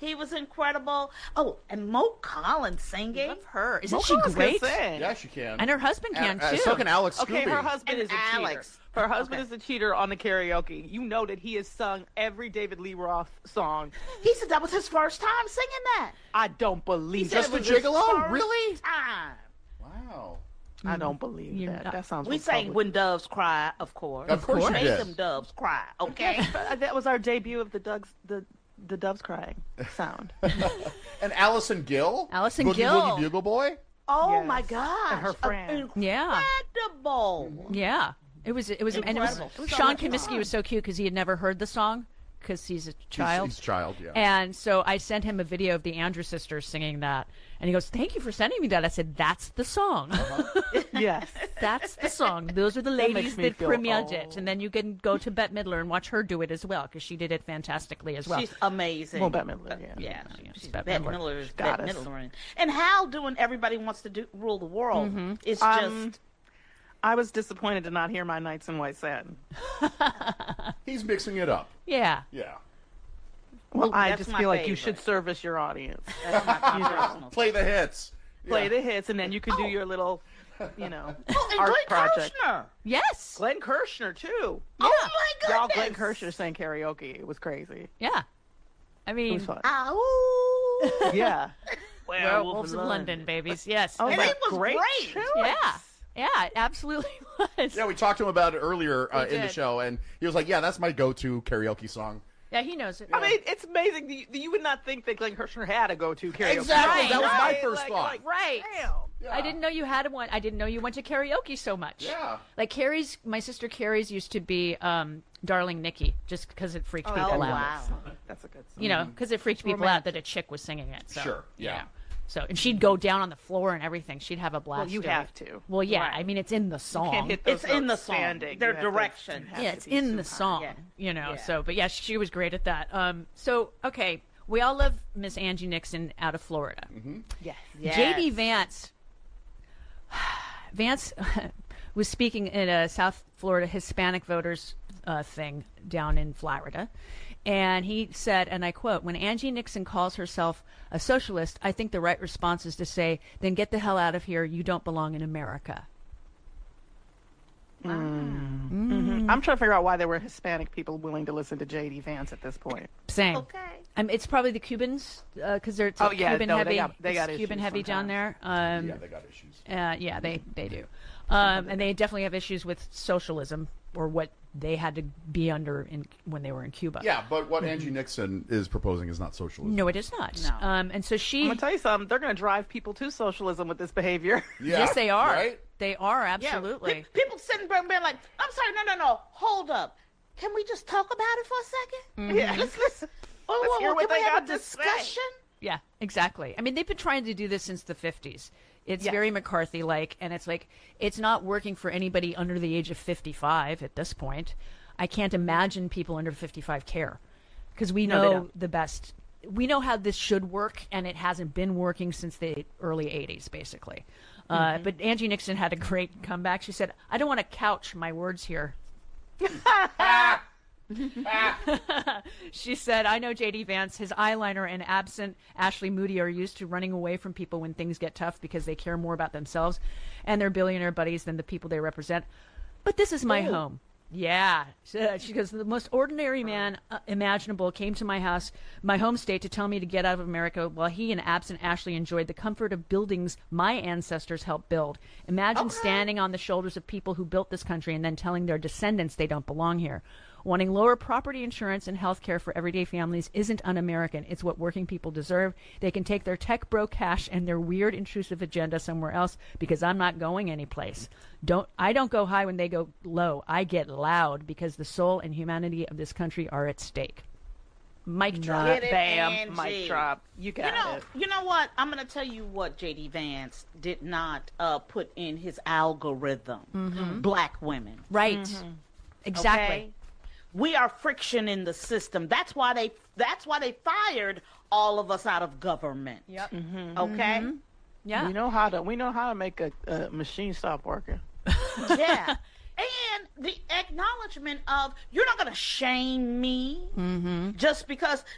He was incredible. Oh, and Mo Collins singing. Love her. Isn't Mo she Collins can great? sing. Yeah, she can. And her husband can too. So can Alex Okay, Scooby. her husband And is a Alex. cheater. Her husband is a cheater on the karaoke. You know that he has sung every David Lee Roth song. He said that was his first time singing that. I don't believe Just that. the Gigolo? Really? Time. Wow. I don't believe You're that. not- That sounds We sang Republican. When Doves Cry, of course. Of course you Made did. them doves cry, okay? That was our debut of the doves crying sound. And Allison Gill? Allison Boogie Gill. Woogie Bugle Boy? Oh Yes. my gosh. And her friend. Yeah. Incredible. Yeah. It was and it was Incredible. It was so Sean much Comiskey fun. was so cute because he had never heard the song because he's a child. He's a child, yeah. And so I sent him a video of the Andrews sisters singing that. And he goes, "Thank you for sending me that." I said, "That's the song. Yes. That's the song. Those are the That ladies makes me that feel premiered old. it." And then you can go to Bette Midler and watch her do it as well because she did it fantastically as well. She's amazing. Well, Bette Midler, yeah. Yeah, Yeah, she's Bette Bette Midler. Midler's Got Bette us. Midler. And Hal doing Everybody Wants to Rule the World. It's just... I was disappointed to not hear My Nights in White Satin. He's mixing it up. Yeah. Yeah. Well, I that's just my feel like you favorite. should service your audience. That's my personal. Play the hits. Play Yeah. the hits, and then you can do your little, Oh, and art Glenn project. Kirshner. Yes. Glenn Kirshner, too. Oh my Y'all, goodness. Glenn Kirshner sang karaoke. It was crazy. Yeah. I It mean, was fun. Ow. Yeah. Werewolves of London, babies. Yes. Oh, And my it was great. choice. Yeah. Yeah, it absolutely was. Yeah, we talked to him about it earlier We in the did. show, and he was like, yeah, that's my go-to karaoke song. Yeah, he knows it. I mean, it's amazing. You would not think that Glenn Kirshner had a go-to karaoke. Exactly. That was my first thought. Right. Damn. Yeah. I didn't know you had one. I didn't know you went to karaoke so much. Yeah. Like my sister Carrie's used to be Darling Nikki, just because it freaked people out. wow. That's a good song. You know, because it freaked people out that a chick was singing it. So, Sure, yeah. So, and she'd go down on the floor and everything. She'd have a blast. Well, you doing have it. to. Well, yeah. Right. I mean, it's in the song. Can't hit those It's in the notes song. standing. Their You have to- direction. have Yeah, to it's be in the super song. Yeah. You know. Yeah. So, but yeah, she was great at that. So, okay, we all love Miss Angie Nixon out of Florida. Yes. JD Vance was speaking at a South Florida Hispanic voters thing down in Florida. And he said, and I quote, "When Angie Nixon calls herself a socialist, I think the right response is to say, then get the hell out of here. You don't belong in America." I'm trying to figure out why there were Hispanic people willing to listen to J.D. Vance at this point. Same. Okay. It's probably the Cubans because they're Oh, yeah, Cuban no, heavy. they got It's Cuban issues heavy down sometimes. there. Yeah, they got issues. Yeah, they do. And they definitely have issues with socialism or what they had to be under when they were in Cuba. Yeah, but what Angie Nixon is proposing is not socialism. No, it is not. No. And so I'm she, going to tell you something. They're going to drive people to socialism with this behavior. Yeah, yes, they are. Right? They are Yeah. absolutely. People sitting there being like, I'm sorry, no, hold up. Can we just talk about it for a second? Yeah. Let's hear what can they we have got a to say. discussion? Yeah, exactly. I mean, they've been trying to do this since the 50s. It's Yes. very McCarthy-like, and it's like it's not working for anybody under the age of 55 at this point. I can't imagine people under 55 care because we No, they know don't. the best. We know how this should work, and it hasn't been working since the early 80s, basically. But Angie Nixon had a great comeback. She said, "I don't want to couch my words here." She said, "I know J.D. Vance, his eyeliner and absent Ashley Moody are used to running away from people when things get tough because they care more about themselves and their billionaire buddies than the people they represent. But this is my home." Yeah. She goes, "The most ordinary man imaginable came to my house, my home state, to tell me to get out of America while he and absent Ashley enjoyed the comfort of buildings my ancestors helped build. Imagine standing on the shoulders of people who built this country and then telling their descendants they don't belong here. Wanting lower property insurance and health care for everyday families isn't un-American. It's what working people deserve. They can take their tech bro cash and their weird intrusive agenda somewhere else because I'm not going anyplace. I don't go high when they go low. I get loud because the soul and humanity of this country are at stake." Mic drop. Get it, Bam. Angie. Mic drop. You got it. You know what? I'm going to tell you what J.D. Vance did not put in his algorithm. Black women. Right. Exactly. Okay? We are friction in the system. That's why they fired all of us out of government. Yep. Okay? Yeah. We know how to make a machine stop working. Yeah. And the acknowledgement of you're not going to shame me just because